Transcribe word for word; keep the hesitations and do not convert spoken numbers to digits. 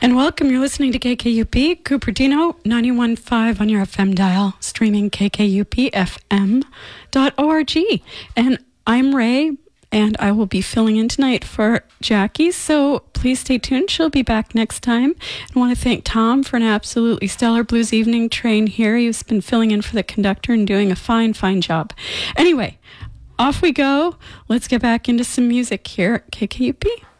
And welcome. You're listening to K K U P, Cupertino, ninety-one point five on your F M dial, streaming k k u p f m dot org. And I'm Ray, and I will be filling in tonight for Jackie, so please stay tuned. She'll be back next time. I want to thank Tom for an absolutely stellar blues evening train here. He's been filling in for the conductor and doing a fine, fine job. Anyway, off we go. Let's get back into some music here at K K U P.